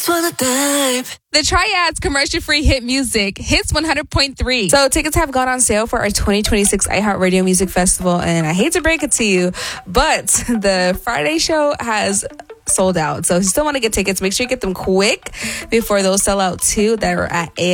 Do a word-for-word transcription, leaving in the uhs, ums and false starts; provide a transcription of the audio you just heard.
The Triads commercial-free hit music, Hits one hundred point three. So tickets have gone on sale for our twenty twenty-six iHeartRadio Music Festival, and I hate to break it to you, but the Friday show has sold out. So if you still want to get tickets, make sure you get them quick before those sell out too. That are at